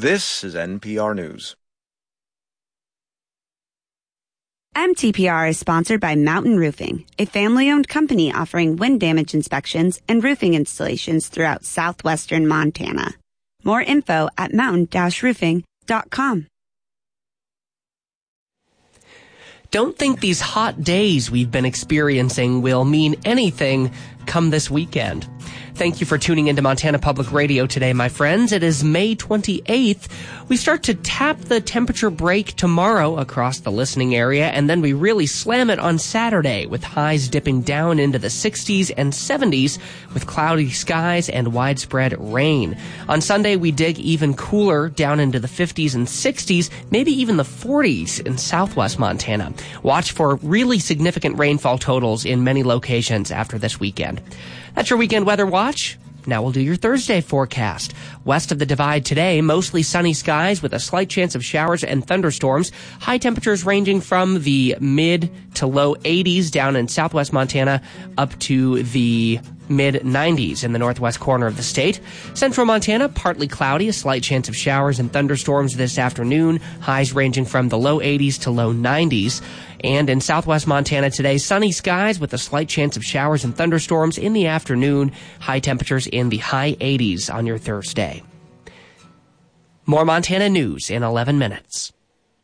This is NPR News. MTPR is sponsored by Mountain Roofing, a family-owned company offering wind damage inspections and roofing installations throughout southwestern Montana. More info at mountain-roofing.com. Don't think these hot days we've been experiencing will mean anything come this weekend. Thank you for tuning into Montana Public Radio today, my friends. It is May 28th. We start to tap the temperature break tomorrow across the listening area, and then we really slam it on Saturday with highs dipping down into the 60s and 70s with cloudy skies and widespread rain. On Sunday, we dig even cooler down into the 50s and 60s, maybe even the 40s in southwest Montana. Watch for really significant rainfall totals in many locations after this weekend. That's your weekend weather watch. Now we'll do your Thursday forecast. West of the Divide today, mostly sunny skies with a slight chance of showers and thunderstorms. High temperatures ranging from the mid to low 80s down in southwest Montana up to the mid-90s in the northwest corner of the state. Central Montana, partly cloudy, a slight chance of showers and thunderstorms this afternoon. Highs ranging from the low 80s to low 90s. And in southwest Montana today, sunny skies with a slight chance of showers and thunderstorms in the afternoon. High temperatures in the high 80s on your Thursday. More Montana news in 11 minutes.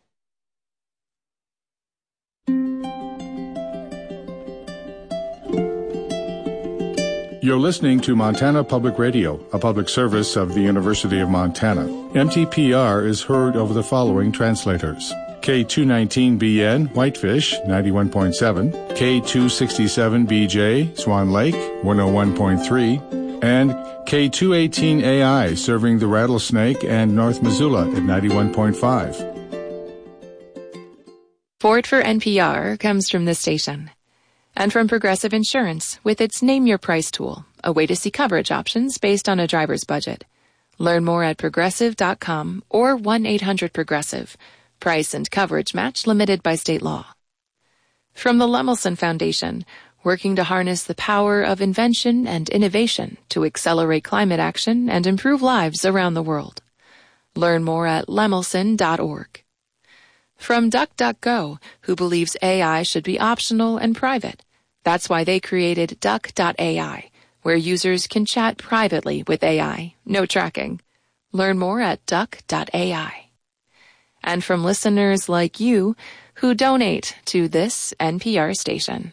You're listening to Montana Public Radio, a public service of the University of Montana. MTPR is heard over the following translators: K219BN, Whitefish, 91.7, K267BJ, Swan Lake, 101.3, and K218AI, serving the Rattlesnake and North Missoula at 91.5. Support for NPR comes from this station and from Progressive Insurance with its Name Your Price tool, a way to see coverage options based on a driver's budget. Learn more at progressive.com or 1-800-PROGRESSIVE. Price and coverage match limited by state law. From the Lemelson Foundation, working to harness the power of invention and innovation to accelerate climate action and improve lives around the world. Learn more at lemelson.org. From DuckDuckGo, who believes AI should be optional and private. That's why they created Duck.ai, where users can chat privately with AI, no tracking. Learn more at Duck.ai. And from listeners like you who donate to this NPR station.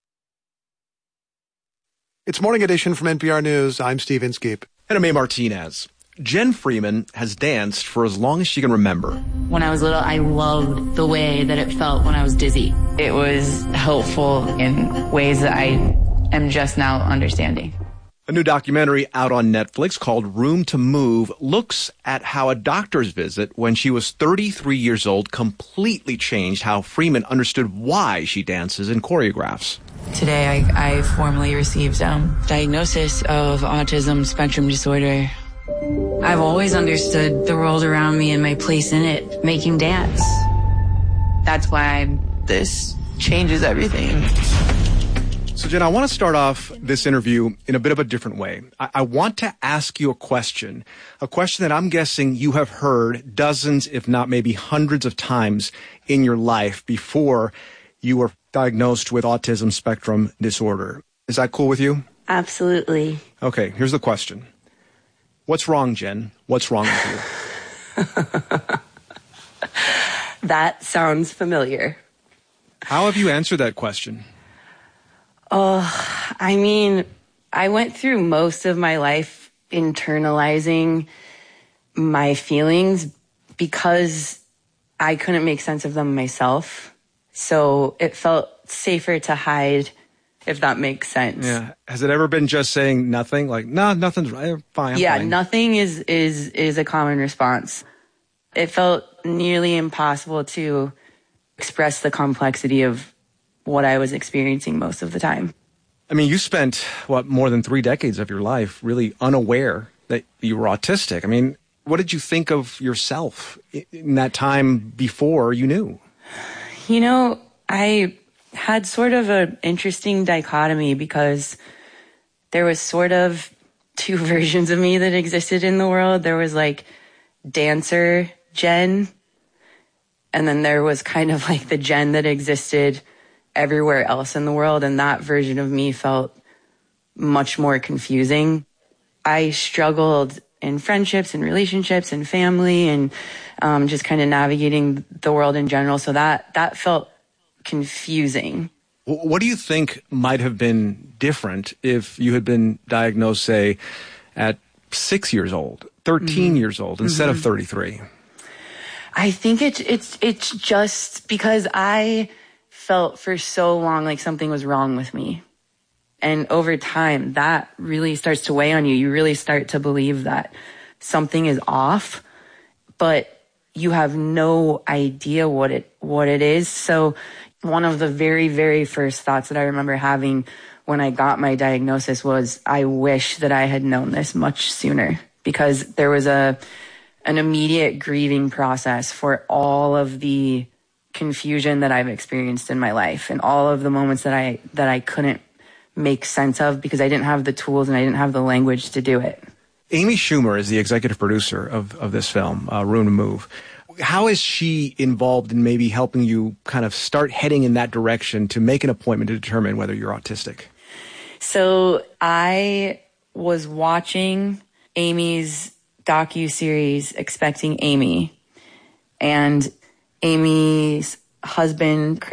It's Morning Edition from NPR News. I'm Steve Inskeep. And I'm A. Martinez. Jen Freeman has danced for as long as she can remember. When I was little, I loved the way that it felt when I was dizzy. It was helpful in ways that I am just now understanding. A new documentary out on Netflix called Room to Move looks at how a doctor's visit when she was 33 years old completely changed how Freeman understood why she dances and choreographs. Today, I formally received diagnosis of autism spectrum disorder. I've always understood the world around me and my place in it, making dance. That's why this changes everything. So, Jen, I want to start off this interview in a bit of a different way. I want to ask you a question that I'm guessing you have heard dozens, if not maybe hundreds of times in your life before you were diagnosed with autism spectrum disorder. Is that cool with you? Absolutely. Okay, here's the question. What's wrong, Jen? What's wrong with you? That sounds familiar. How have you answered that question? I mean, I went through most of my life internalizing my feelings because I couldn't make sense of them myself. So it felt safer to hide, if that makes sense. Yeah. Has it ever been just saying nothing? Like, no, nothing's right. Fine. I'm fine. Nothing is a common response. It felt nearly impossible to express the complexity of what I was experiencing most of the time. I mean, you spent, more than 3 decades of your life really unaware that you were autistic. I mean, what did you think of yourself in that time before you knew? You know, I had sort of an interesting dichotomy because there was sort of 2 versions of me that existed in the world. There was like dancer Jen, and then there was kind of like the Jen that existed everywhere else in the world, and that version of me felt much more confusing. I struggled in friendships and relationships and family and just kind of navigating the world in general, so that felt confusing. What do you think might have been different if you had been diagnosed, say, at 6 years old, 13 years old, instead of 33? I think it's just because I felt for so long like something was wrong with me. And over time, that really starts to weigh on you. You really start to believe that something is off, but you have no idea what it is. So one of the very, very first thoughts that I remember having when I got my diagnosis was, I wish that I had known this much sooner, because there was an immediate grieving process for all of the confusion that I've experienced in my life and all of the moments that I couldn't make sense of because I didn't have the tools and I didn't have the language to do it. Amy Schumer is the executive producer of this film, Room to Move. How is she involved in maybe helping you kind of start heading in that direction to make an appointment to determine whether you're autistic? So I was watching Amy's docuseries, Expecting Amy, and Amy's husband,